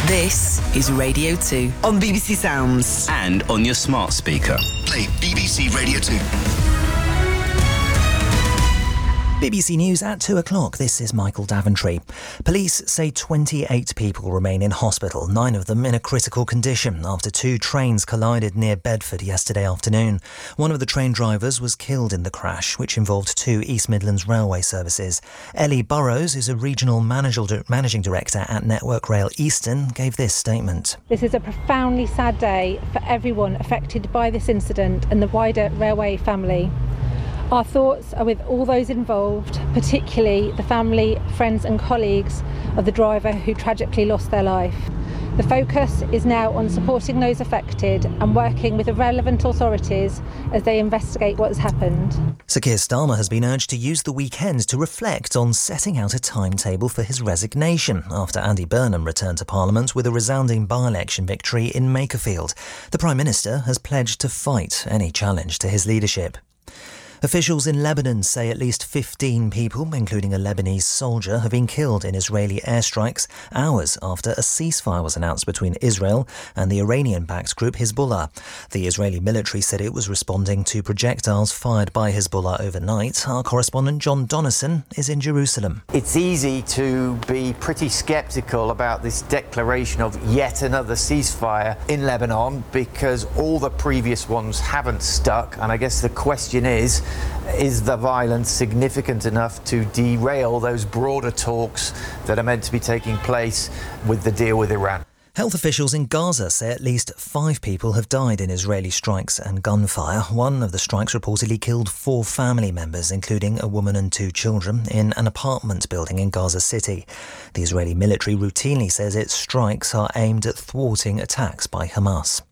This is Radio 2 on BBC Sounds and on your smart speaker. Play BBC Radio 2. BBC News at 2 o'clock. This is Michael Daventry. Police say 28 people remain in hospital, 9 of them in a critical condition after 2 trains collided near Bedford yesterday afternoon. One of the train drivers was killed in the crash, which involved 2 East Midlands railway services. Ellie Burrows, who's a regional managing director at Network Rail Eastern, gave this statement. This is a profoundly sad day for everyone affected by this incident and the wider railway family. Our thoughts are with all those involved, particularly the family, friends and colleagues of the driver who tragically lost their life. The focus is now on supporting those affected and working with the relevant authorities as they investigate what has happened. Sir Keir Starmer has been urged to use the weekend to reflect on setting out a timetable for his resignation after Andy Burnham returned to Parliament with a resounding by-election victory in Makerfield. The Prime Minister has pledged to fight any challenge to his leadership. Officials in Lebanon say at least 15 people, including a Lebanese soldier, have been killed in Israeli airstrikes hours after a ceasefire was announced between Israel and the Iranian-backed group Hezbollah. The Israeli military said it was responding to projectiles fired by Hezbollah overnight. Our correspondent John Donnison is in Jerusalem. It's easy to be pretty sceptical about this declaration of yet another ceasefire in Lebanon because all the previous ones haven't stuck, and I guess the question is the violence significant enough to derail those broader talks that are meant to be taking place with the deal with Iran? Health officials in Gaza say at least 5 people have died in Israeli strikes and gunfire. One of the strikes reportedly killed 4 family members, including a woman and 2 children, in an apartment building in Gaza City. The Israeli military routinely says its strikes are aimed at thwarting attacks by Hamas.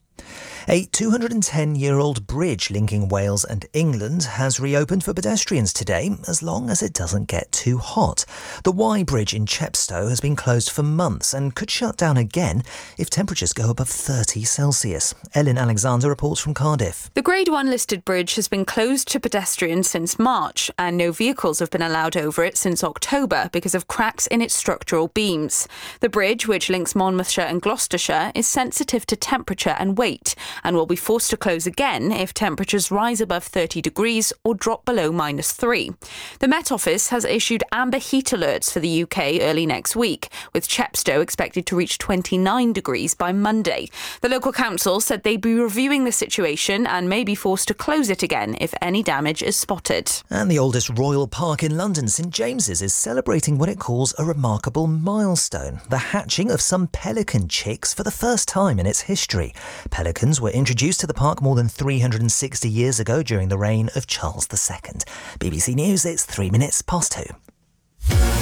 A 210-year-old bridge linking Wales and England has reopened for pedestrians today, as long as it doesn't get too hot. The Wye Bridge in Chepstow has been closed for months and could shut down again if temperatures go above 30 Celsius. Ellen Alexander reports from Cardiff. The Grade 1 listed bridge has been closed to pedestrians since March, and no vehicles have been allowed over it since October because of cracks in its structural beams. The bridge, which links Monmouthshire and Gloucestershire, is sensitive to temperature and weight, and will be forced to close again if temperatures rise above 30 degrees or drop below -3. The Met Office has issued amber heat alerts for the UK early next week, with Chepstow expected to reach 29 degrees by Monday. The local council said they'd be reviewing the situation and may be forced to close it again if any damage is spotted. And the oldest royal park in London, St James's, is celebrating what it calls a remarkable milestone: the hatching of some pelican chicks for the first time in its history. Pelicans were introduced to the park more than 360 years ago during the reign of Charles II. BBC News, it's 3 minutes past 2.